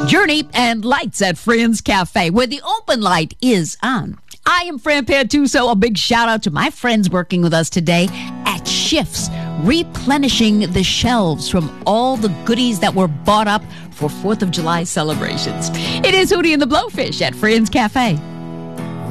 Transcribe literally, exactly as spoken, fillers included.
Journey and lights at Friends Cafe, where the open light is on. I am Fran Pantuso. A big shout out to my friends working with us today at Shifts, replenishing the shelves from all the goodies that were bought up for fourth of July celebrations. It is Hootie and the Blowfish at Friends Cafe.